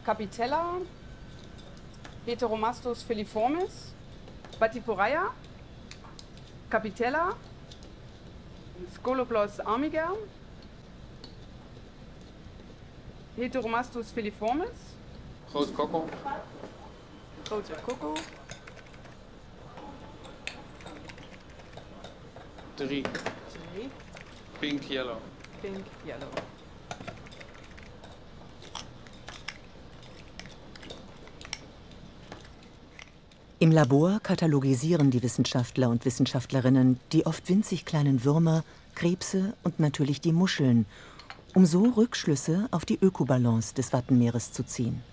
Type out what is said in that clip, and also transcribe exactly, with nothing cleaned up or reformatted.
Capitella, Heteromastus filiformis, Bathyporrhea, Capitella, Scoloplos armiger, Heteromastus filiformis, Grote kokkel. grote kokkel, Drie. drie, Pink yellow. pink, yellow. Im Labor katalogisieren die Wissenschaftler und Wissenschaftlerinnen die oft winzig kleinen Würmer, Krebse und natürlich die Muscheln, um so Rückschlüsse auf die Ökobalance des Wattenmeeres zu ziehen.